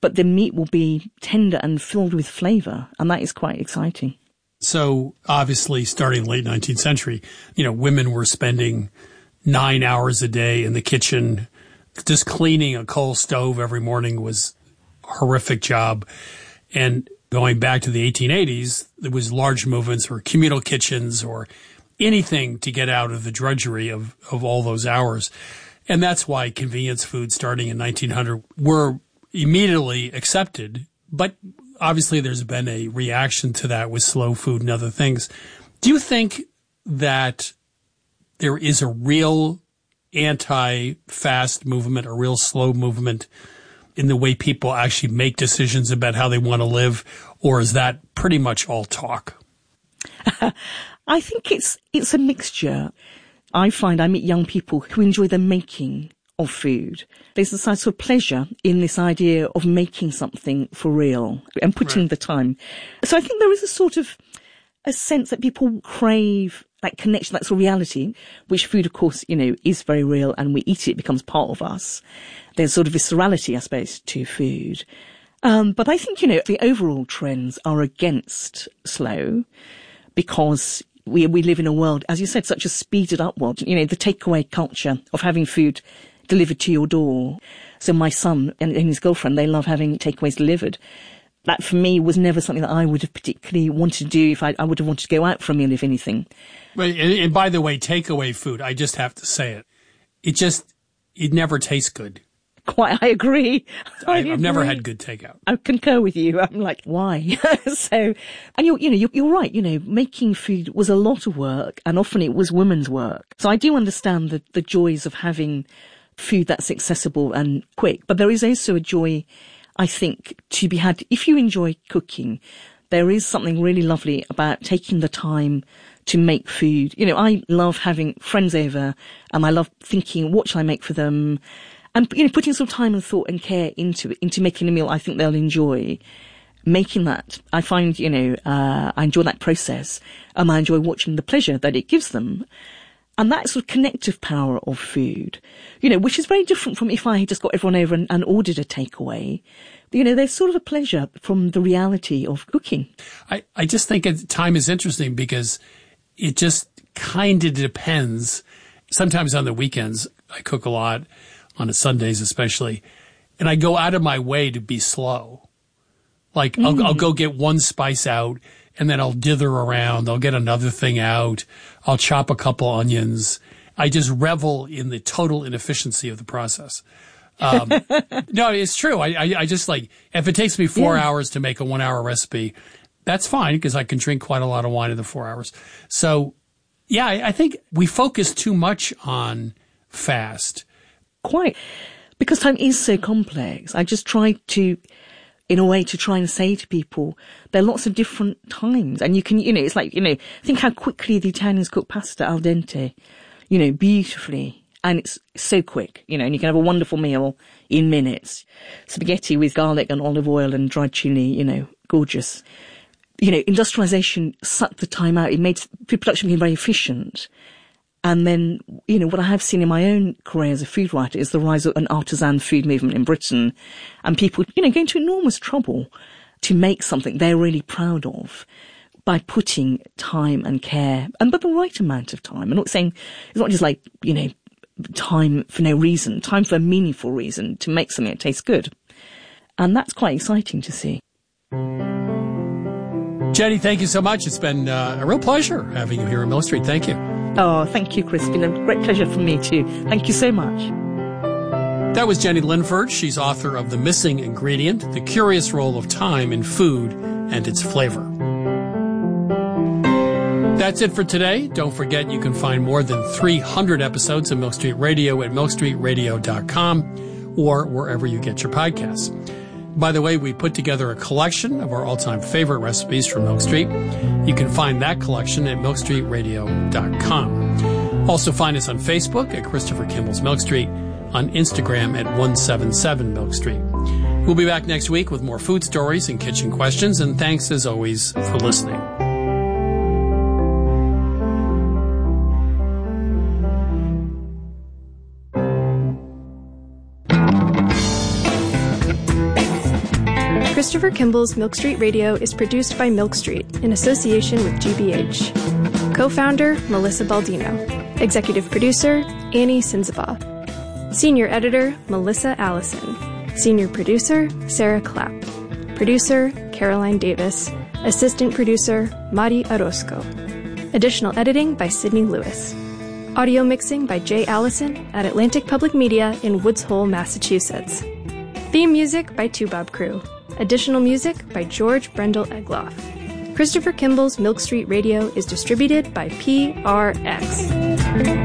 but the meat will be tender and filled with flavor. And that is quite exciting. So obviously, starting late 19th century, women were spending 9 hours a day in the kitchen. Just cleaning a coal stove every morning was a horrific job. And going back to the 1880s, there was large movements for communal kitchens or anything to get out of the drudgery of all those hours. And that's why convenience foods starting in 1900 were immediately accepted. But obviously there's been a reaction to that with slow food and other things. Do you think that there is a real anti-fast movement, a real slow movement in the way people actually make decisions about how they want to live? Or is that pretty much all talk? I think it's a mixture. I find I meet young people who enjoy the making of food. There's a sort of pleasure in this idea of making something for real and putting the time. So I think there is a sort of a sense that people crave that connection, that sort of reality, which food, of course, is very real, and we eat it, it becomes part of us. There's sort of viscerality, I suppose, to food. But I think, the overall trends are against slow because we live in a world, as you said, such a speeded up world. The takeaway culture of having food delivered to your door. So my son and his girlfriend, they love having takeaways delivered. That for me was never something that I would have particularly wanted to do if I would have wanted to go out for a meal, if anything. And by the way, takeaway food, I just have to say it. It never tastes good. Quite, I agree. I've never had good takeout. I concur with you. I'm like, why? So, and you're right. Making food was a lot of work, and often it was women's work. So I do understand the joys of having food that's accessible and quick. But there is also a joy, I think, to be had if you enjoy cooking. There is something really lovely about taking the time to make food. I love having friends over, and I love thinking, what shall I make for them? And, putting some time and thought and care into making a meal I think they'll enjoy. Making that, I find, I enjoy that process. I enjoy watching the pleasure that it gives them. And that sort of connective power of food, which is very different from if I had just got everyone over and ordered a takeaway. There's sort of a pleasure from the reality of cooking. I just think time is interesting because it just kind of depends. Sometimes on the weekends, I cook a lot. On Sundays especially, and I go out of my way to be slow. Like I'll go get one spice out, and then I'll dither around. I'll get another thing out. I'll chop a couple onions. I just revel in the total inefficiency of the process. No, it's true. I just if it takes me 4 hours to make a 1 hour recipe, that's fine because I can drink quite a lot of wine in the 4 hours. So yeah, I think we focus too much on fast. Quite. Because time is so complex. I just try to, in a way, to try and say to people, there are lots of different times. And you can, it's like, think how quickly the Italians cook pasta al dente, beautifully. And it's so quick, and you can have a wonderful meal in minutes. Spaghetti with garlic and olive oil and dried chili, gorgeous. Industrialization sucked the time out. It made food production became very efficient. And then, what I have seen in my own career as a food writer is the rise of an artisan food movement in Britain, and people, going to enormous trouble to make something they're really proud of by putting time and care, but the right amount of time. I'm not saying it's not just time for no reason, time for a meaningful reason to make something that tastes good. And that's quite exciting to see. Jenny, thank you so much. It's been a real pleasure having you here in Mill Street. Thank you. Oh, thank you, Chris. It's been a great pleasure for me too. Thank you so much. That was Jenny Linford. She's author of The Missing Ingredient, The Curious Role of Time in Food and Its Flavor. That's it for today. Don't forget you can find more than 300 episodes of Milk Street Radio at milkstreetradio.com or wherever you get your podcasts. By the way, we put together a collection of our all-time favorite recipes from Milk Street. You can find that collection at milkstreetradio.com. Also find us on Facebook at Christopher Kimball's Milk Street, on Instagram at 177 Milk Street. We'll be back next week with more food stories and kitchen questions, and thanks as always for listening. Christopher Kimball's Milk Street Radio is produced by Milk Street in association with GBH. Co-founder, Melissa Baldino. Executive producer, Annie Sinzaba. Senior editor, Melissa Allison. Senior producer, Sarah Clapp. Producer, Caroline Davis. Assistant producer, Mari Orozco. Additional editing by Sydney Lewis. Audio mixing by Jay Allison at Atlantic Public Media in Woods Hole, Massachusetts. Theme music by Toubab Crew. Additional music by George Brendel Egloff. Christopher Kimball's Milk Street Radio is distributed by PRX.